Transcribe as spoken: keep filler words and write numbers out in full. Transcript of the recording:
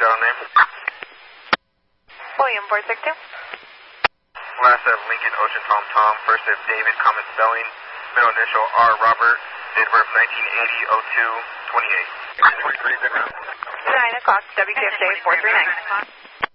dial name. William, four six two. Last of Lincoln Ocean Tom Tom, first of David, common spelling, middle initial R Robert, date of birth nineteen eighty oh two twenty-eight. nine o'clock, W K F J four three nine.